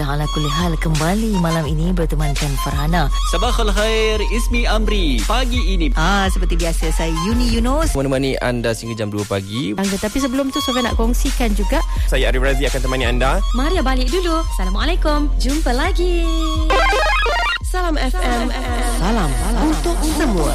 ala kulli hal, kembali malam ini bertemankan Farhana. Sabakhul khair, Ismi Amri. Pagi ini Seperti biasa, saya Yuni Yunus menemani anda sehingga jam 2 pagi. Tapi sebelum tu Sofia nak kongsikan juga, Saya Arif Razi akan temani anda. Maria balik dulu. Assalamualaikum. Jumpa lagi. Salam FM. salam untuk semua.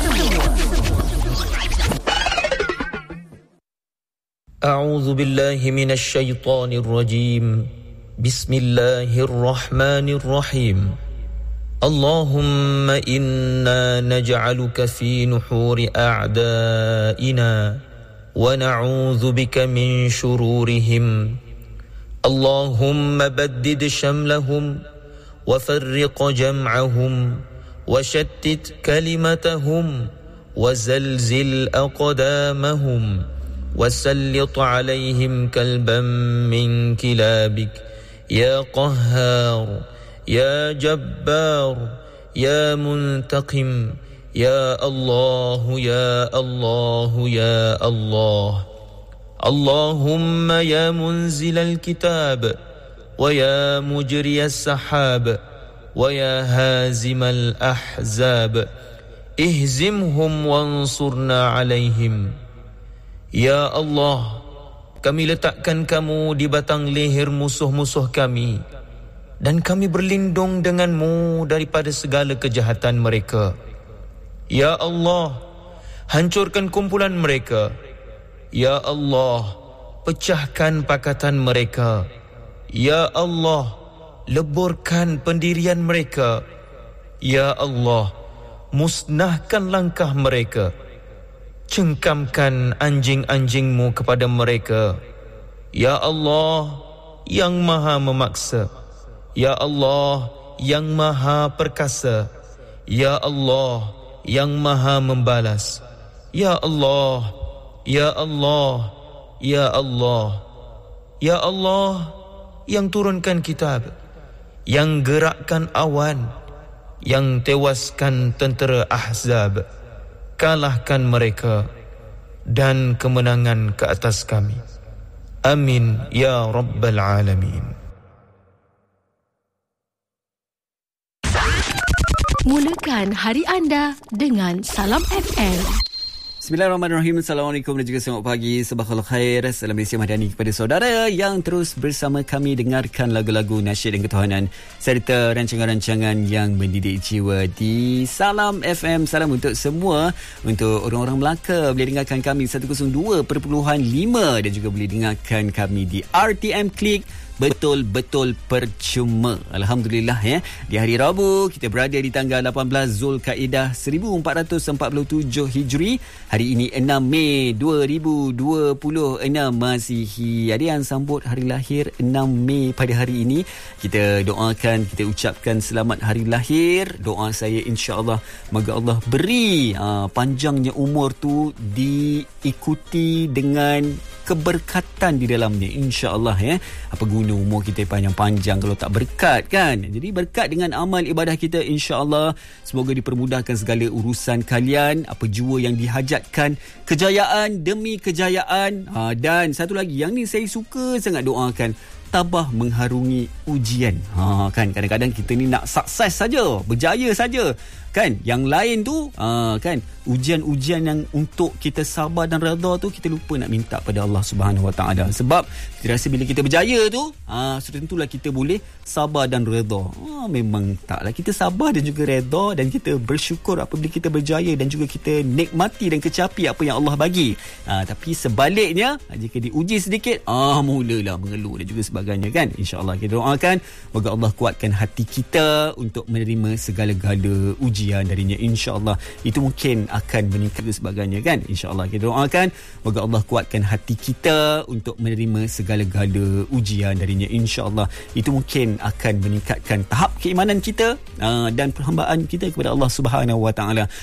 أعوذ بالله من الشيطان الرجيم بسم الله الرحمن الرحيم اللهم إنا نجعلك في نحور أعدائنا ونعوذ بك من شرورهم اللهم بدد شملهم وفرق جمعهم وشتت كلمتهم وزلزل أقدامهم وسلط عليهم كلبا من كلابك يا قهار يا جبار يا منتقم يا الله يا الله يا الله اللهم يا منزل الكتاب ويا مجري السحاب ويا هازم الأحزاب اهزمهم وانصرنا عليهم. Ya Allah, kami letakkan kamu di batang leher musuh-musuh kami dan kami berlindung denganmu daripada segala kejahatan mereka. Ya Allah, hancurkan kumpulan mereka. Ya Allah, pecahkan pakatan mereka. Ya Allah, leburkan pendirian mereka. Ya Allah, musnahkan langkah mereka. Cengkamkan anjing-anjingmu kepada mereka. Ya Allah, yang maha memaksa. Ya Allah, yang maha perkasa. Ya Allah, yang maha membalas. Ya Allah, Ya Allah, Ya Allah. Ya Allah, yang turunkan kitab, yang gerakkan awan, yang tewaskan tentera Ahzab. Kalahkan mereka dan kemenangan ke atas kami. Amin ya Rabbal Alamin. Mulakan hari anda dengan Salam FM. Bismillahirrahmanirrahim. Assalamualaikum dan juga selamat pagi. Sabakhul khair. Salam Malaysia Madani kepada saudara yang terus bersama kami dengarkan lagu-lagu nasyid dan ketuhanan serta rancangan-rancangan yang mendidik jiwa di Salam FM. Salam untuk semua. Untuk orang-orang Melaka, boleh dengarkan kami 102.5 dan juga boleh dengarkan kami di RTM Klik. Betul-betul percuma. Alhamdulillah ya. Di hari Rabu kita berada di tanggal 18 Zulkaidah 1447 Hijri. Hari ini 6 Mei 2026 Masihi. Ada yang sambut hari lahir 6 Mei pada hari ini. Kita doakan, kita ucapkan selamat hari lahir. Doa saya insya-Allah moga Allah beri panjangnya umur tu diikuti dengan keberkatan di dalamnya, insya-Allah ya. Apa guna umur kita panjang-panjang kalau tak berkat kan? Jadi berkat dengan amal ibadah kita, insya-Allah. Semoga dipermudahkan segala urusan kalian, apa jua yang dihajatkan, kejayaan demi kejayaan. Dan satu lagi yang ni saya suka sangat doakan, tabah mengharungi ujian. Kan kadang-kadang kita ni nak sukses saja, berjaya saja. Kan yang lain tu kan ujian-ujian yang untuk kita sabar dan redha tu kita lupa nak minta pada Allah Subhanahu Wa Taala. Sebab kita rasa bila kita berjaya tu sudah tentulah kita boleh sabar dan redha. Memang taklah, kita sabar dan juga redha dan kita bersyukur apabila kita berjaya dan juga kita nikmati dan kecapi apa yang Allah bagi. Tapi sebaliknya jika diuji sedikit mulalah mengeluh dan juga sebagainya kan. InsyaAllah kita doakan moga Allah kuatkan hati kita untuk menerima segala-gala ujian darinya, insya-Allah. Itu mungkin akan meningkat dan sebagainya kan. InsyaAllah kita doakan moga Allah kuatkan hati kita untuk menerima segala-gala ujian darinya, insya-Allah. Itu mungkin akan meningkatkan tahap keimanan kita dan perhambaan kita kepada Allah Subhanahu Wa Taala.